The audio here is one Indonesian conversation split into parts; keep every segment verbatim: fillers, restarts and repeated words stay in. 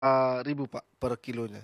ribu Pak per kilonya?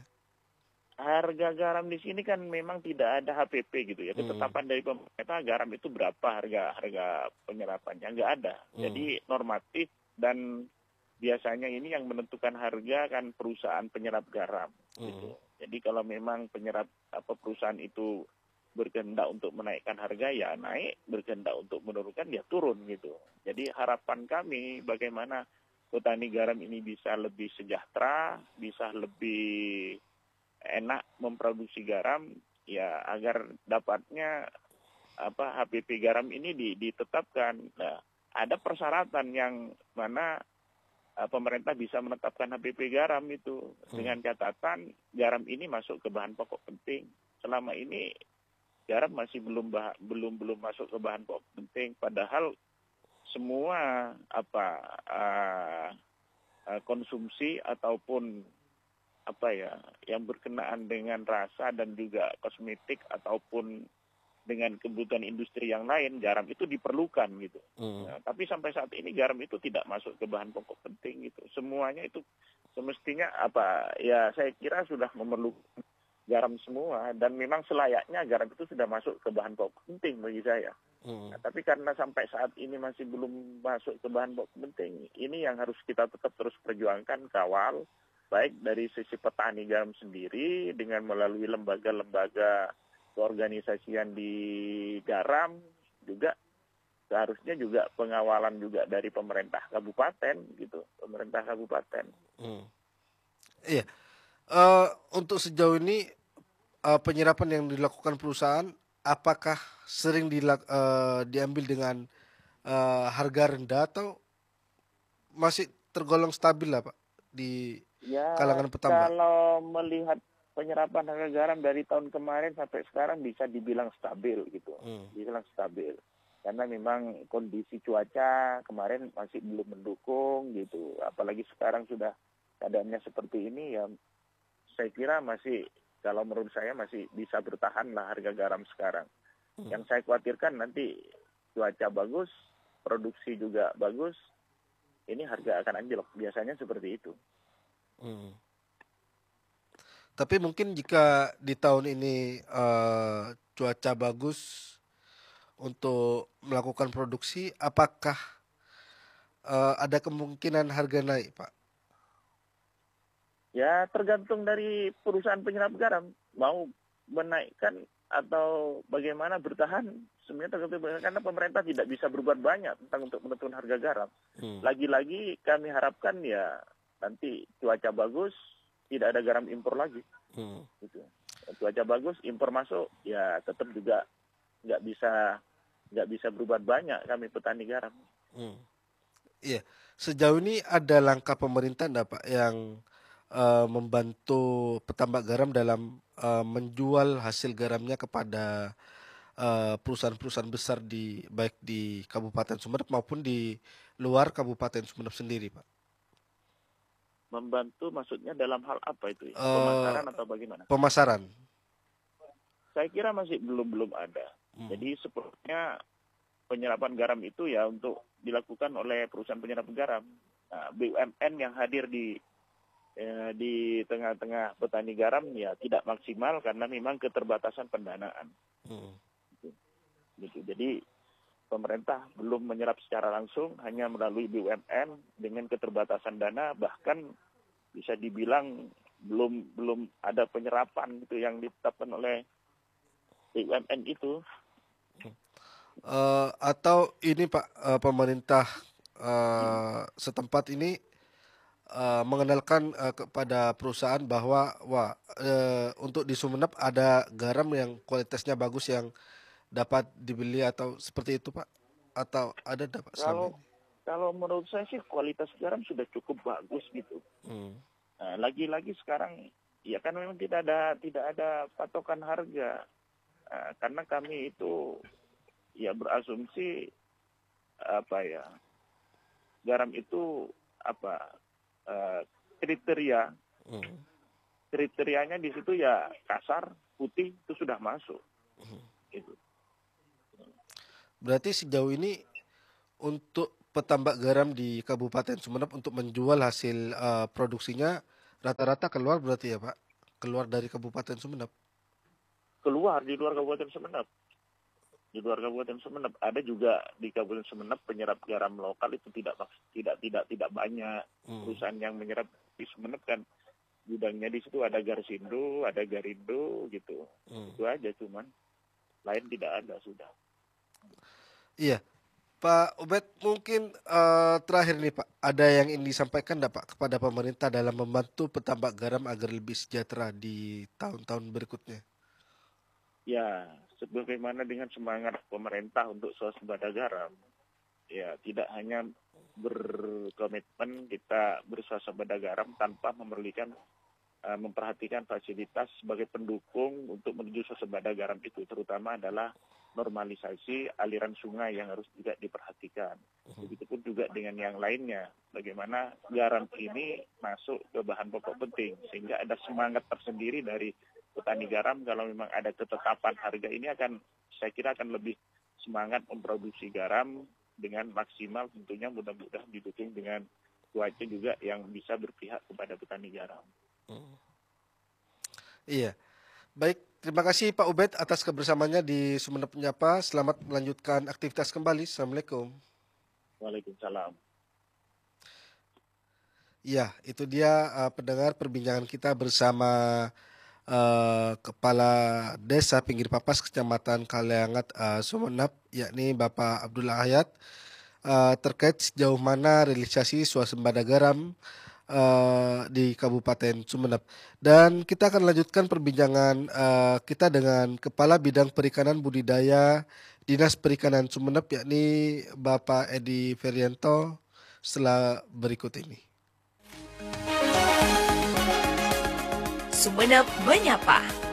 Harga garam di sini kan memang tidak ada H P P gitu ya. Hmm. Ketetapan dari pemerintah garam itu berapa harga harga penyerapannya, nggak ada. Hmm. Jadi normatif, dan biasanya ini yang menentukan harga kan perusahaan penyerap garam Hmm. gitu. Jadi kalau memang penyerap apa perusahaan itu berkehendak untuk menaikkan harga ya naik, berkehendak untuk menurunkan ya turun gitu. Jadi harapan kami bagaimana petani garam ini bisa lebih sejahtera, bisa lebih enak memproduksi garam ya agar dapatnya apa H P P garam ini ditetapkan. Nah, ada persyaratan yang mana uh, pemerintah bisa menetapkan H P P garam itu Hmm. dengan catatan garam ini masuk ke bahan pokok penting. Selama ini garam masih belum bah, belum belum masuk ke bahan pokok penting, padahal semua apa uh, uh, konsumsi ataupun apa ya yang berkenaan dengan rasa dan juga kosmetik ataupun dengan kebutuhan industri yang lain, garam itu diperlukan gitu. Hmm. Nah, tapi sampai saat ini garam itu tidak masuk ke bahan pokok penting gitu. Semuanya itu semestinya apa ya saya kira sudah memerlukan garam semua, dan memang selayaknya garam itu sudah masuk ke bahan pokok penting bagi saya. Hmm. Nah, tapi karena sampai saat ini masih belum masuk ke bahan pokok penting, ini yang harus kita tetap terus perjuangkan, kawal, baik dari sisi petani garam sendiri dengan melalui lembaga-lembaga keorganisasian di garam, juga seharusnya juga pengawalan juga dari pemerintah kabupaten gitu, pemerintah kabupaten. Hmm. Iya, uh, untuk sejauh ini uh, penyerapan yang dilakukan perusahaan apakah sering dilak, uh, diambil dengan uh, harga rendah atau masih tergolong stabil lah Pak di Ya kalangan petambak? kalau melihat penyerapan harga garam dari tahun kemarin sampai sekarang bisa dibilang stabil gitu, Hmm. dibilang stabil. Karena memang kondisi cuaca kemarin masih belum mendukung gitu, apalagi sekarang sudah keadaannya seperti ini ya, saya kira masih, kalau menurut saya masih bisa bertahan lah harga garam sekarang. Hmm. Yang saya khawatirkan nanti cuaca bagus, produksi juga bagus, ini harga akan anjlok, biasanya seperti itu. Hmm. Tapi mungkin jika di tahun ini uh, cuaca bagus untuk melakukan produksi, apakah uh, ada kemungkinan harga naik, Pak? Ya tergantung dari perusahaan penyerap garam mau menaikkan atau bagaimana bertahan, sebenarnya tergantung, karena pemerintah tidak bisa berbuat banyak tentang untuk menentukan harga garam. Hmm. Lagi-lagi kami harapkan ya nanti cuaca bagus, tidak ada garam impor lagi. Hmm. Gitu. Cuaca bagus, impor masuk, ya tetap juga nggak bisa nggak bisa berbuat banyak kami petani garam. Hmm. Iya, sejauh ini ada langkah pemerintah enggak Pak yang uh, membantu petambak garam dalam uh, menjual hasil garamnya kepada uh, perusahaan-perusahaan besar di baik di Kabupaten Sumeneb maupun di luar Kabupaten Sumeneb sendiri, Pak? Membantu maksudnya dalam hal apa itu? Uh, Pemasaran atau bagaimana? pemasaran. Saya kira masih belum belum ada. Hmm. Jadi sepertinya penyerapan garam itu ya untuk dilakukan oleh perusahaan penyerap garam. Nah, B U M N yang hadir di eh, di tengah-tengah petani garam ya tidak maksimal karena memang keterbatasan pendanaan. Hmm. Gitu. Gitu. Jadi pemerintah belum menyerap secara langsung, hanya melalui B U M N dengan keterbatasan dana, bahkan bisa dibilang belum belum ada penyerapan gitu yang ditetapkan oleh B U M N itu. Uh, atau ini Pak, uh, pemerintah uh, setempat ini uh, mengenalkan uh, kepada perusahaan bahwa wah uh, untuk di Sumeneb ada garam yang kualitasnya bagus yang dapat dibeli atau seperti itu Pak, atau ada dapat selama Kalau ini? kalau menurut saya sih kualitas garam sudah cukup bagus gitu. Hmm. Nah, lagi-lagi sekarang ya kan memang tidak ada tidak ada patokan harga. Nah, karena kami itu ya berasumsi apa ya, garam itu apa uh, kriteria Hmm. kriterianya di situ ya kasar, putih itu sudah masuk. Hmm. Gitu. Berarti sejauh ini untuk petambak garam di Kabupaten Sumeneb untuk menjual hasil uh, produksinya Rata-rata keluar berarti ya Pak? Keluar dari Kabupaten Sumeneb? Keluar di luar Kabupaten Sumeneb. Di luar Kabupaten Sumeneb ada juga di Kabupaten Sumeneb penyerap garam lokal itu tidak tidak tidak tidak banyak. Hmm. Perusahaan yang menyerap di Sumeneb kan gudangnya di situ ada Garsindo, ada Garindo gitu. Hmm. Itu aja cuman lain tidak ada sudah. Iya. Pak Ubed, mungkin uh, terakhir nih Pak, ada yang ingin disampaikan enggak Pak kepada pemerintah dalam membantu petambak garam agar lebih sejahtera di tahun-tahun berikutnya? Ya, sebagaimana dengan semangat pemerintah untuk swasembada garam, ya tidak hanya berkomitmen kita berswasembada garam tanpa memerlukan uh, memperhatikan fasilitas sebagai pendukung untuk menuju swasembada garam itu, terutama adalah normalisasi aliran sungai yang harus juga diperhatikan. Begitupun juga dengan yang lainnya, bagaimana garam ini masuk ke bahan pokok penting, sehingga ada semangat tersendiri dari petani garam. Kalau memang ada ketetapan harga ini akan, saya kira akan lebih semangat memproduksi garam dengan maksimal, tentunya mudah-mudahan didukung dengan cuaca juga yang bisa berpihak kepada petani garam. Hmm. Iya. Baik, terima kasih Pak Ubed atas kebersamaannya di Sumeneb Menyapa. Selamat melanjutkan aktivitas kembali. Assalamualaikum. Waalaikumsalam. Ya, itu dia uh, pendengar perbincangan kita bersama uh, Kepala Desa Pinggir Papas, Kecamatan Kaliangat, uh, Sumeneb, yakni Bapak Abdullah Hayat, uh, terkait sejauh mana realisasi swasembada garam Uh, di Kabupaten Sumeneb. Dan kita akan lanjutkan perbincangan uh, kita dengan Kepala Bidang Perikanan Budidaya Dinas Perikanan Sumeneb, yakni Bapak Edi Ferianto, setelah berikut ini. Sumeneb Menyapa.